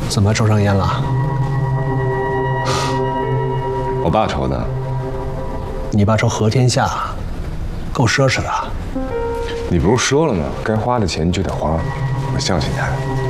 怎么抽上烟了？ 我爸抽的。 你爸抽和天下，够奢侈的。 你不是说了吗？该花的钱就得花，我相信他。